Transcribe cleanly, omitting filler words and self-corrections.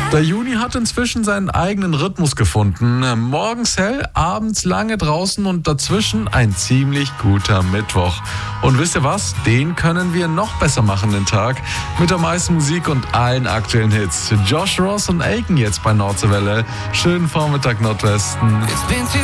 Der Juni hat inzwischen seinen eigenen Rhythmus gefunden. Morgens hell, abends lange draußen und dazwischen ein ziemlich guter Mittwoch. Und wisst ihr was? Den können wir noch besser machen, den Tag. Mit der meisten Musik und allen aktuellen Hits. Josh Ross und Aiken jetzt bei Nordseewelle. Schönen Vormittag Nordwesten.